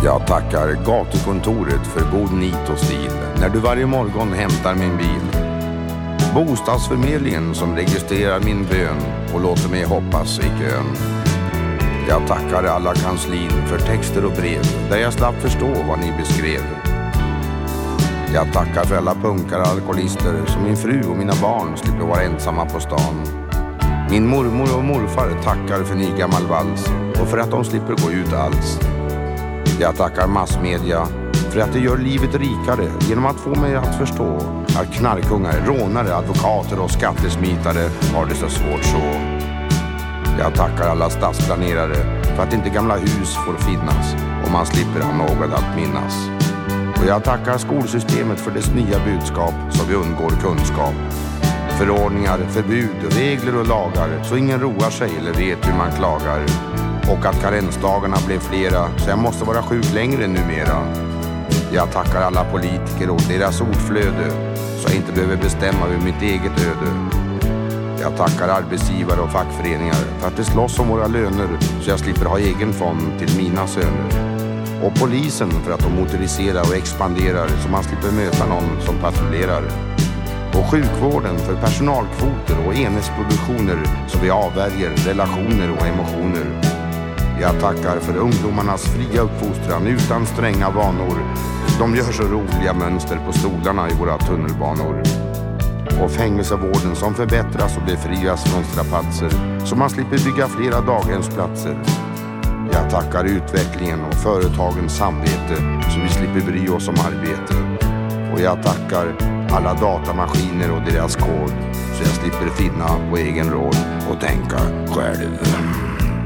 Jag tackar gatukontoret för god nit och stil när du varje morgon hämtar min bil. Bostadsförmedlingen som registrerar min bön och låter mig hoppas i kön. Jag tackar alla kanslin för texter och brev där jag slapp förstå vad ni beskrev. Jag tackar för alla punkare och alkoholister som min fru och mina barn slipper vara ensamma på stan. Min mormor och morfar tackar för ny gammal vals och för att de slipper gå ut alls. Jag tackar massmedia för att det gör livet rikare genom att få mig att förstå att knarkungar, rånare, advokater och skattesmitare har det så svårt så. Jag tackar alla stadsplanerare för att inte gamla hus får finnas och man slipper ha något att minnas. Och jag tackar skolsystemet för dess nya budskap så vi undgår kunskap. Förordningar, förbud, regler och lagar så ingen roar sig eller vet hur man klagar. Och att karensdagarna blev flera så jag måste vara sjuk längre numera. Jag tackar alla politiker och deras ordflöde så jag inte behöver bestämma över mitt eget öde. Jag tackar arbetsgivare och fackföreningar för att det slåss om våra löner så jag slipper ha egen fond till mina söner. Och polisen för att de motoriserar och expanderar så man slipper möta någon som patrullerar. Och sjukvården för personalkvoter och enhetsproduktioner så vi avvärjer relationer och emotioner. Jag tackar för ungdomarnas fria uppfostran utan stränga vanor. De gör så roliga mönster på stolarna i våra tunnelbanor. Och fängelsevården som förbättras och befrias från strapatser så man slipper bygga flera daghemsplatser. Jag tackar utvecklingen och företagens samvete så vi slipper bry oss om arbete. Och jag tackar alla datamaskiner och deras kod så jag slipper finna på egen råd och tänka själv.